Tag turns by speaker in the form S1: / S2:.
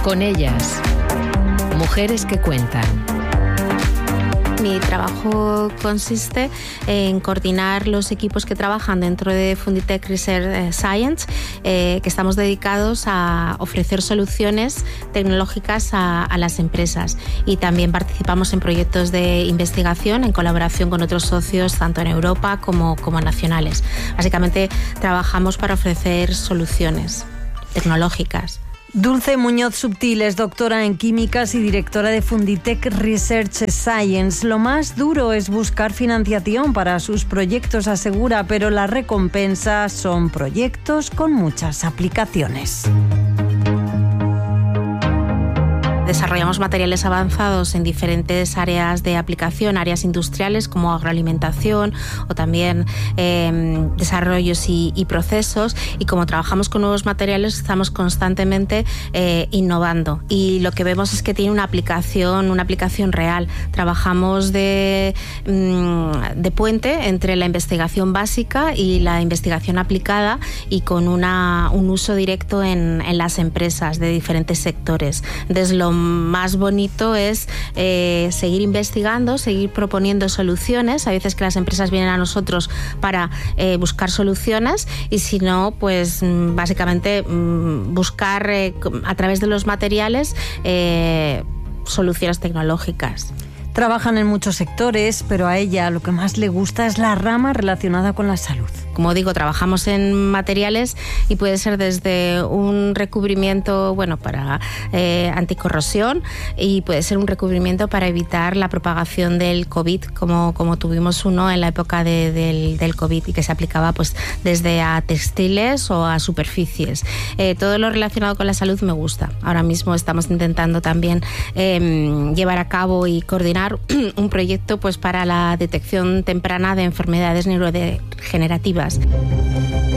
S1: Con ellas, mujeres que cuentan.
S2: Mi trabajo consiste en coordinar los equipos que trabajan dentro de Funditech Research Science, que estamos dedicados a ofrecer soluciones tecnológicas a las empresas, y también participamos en proyectos de investigación en colaboración con otros socios tanto en Europa como nacionales. Básicamente trabajamos para ofrecer soluciones tecnológicas.
S3: Dulce Muñoz Subtil es doctora en químicas y directora de Funditech Research Science. Lo más duro es buscar financiación para sus proyectos, asegura, pero la recompensa son proyectos con muchas aplicaciones.
S2: Desarrollamos materiales avanzados en diferentes áreas de aplicación, áreas industriales como agroalimentación o también desarrollos y procesos, y como trabajamos con nuevos materiales estamos constantemente innovando, y lo que vemos es que tiene una aplicación real. Trabajamos de puente entre la investigación básica y la investigación aplicada, y con un uso directo en las empresas de diferentes sectores. Desde lo más bonito es seguir investigando, seguir proponiendo soluciones. A veces que las empresas vienen a nosotros para buscar soluciones, y si no, pues básicamente buscar a través de los materiales soluciones tecnológicas.
S3: Trabajan en muchos sectores, pero a ella lo que más le gusta es la rama relacionada con la salud.
S2: Como digo, trabajamos en materiales y puede ser desde un recubrimiento para anticorrosión, y puede ser un recubrimiento para evitar la propagación del COVID, como tuvimos uno en la época del COVID, y que se aplicaba pues desde a textiles o a superficies. Todo lo relacionado con la salud me gusta. Ahora mismo estamos intentando también llevar a cabo y coordinar un proyecto pues para la detección temprana de enfermedades neurodegenerativas.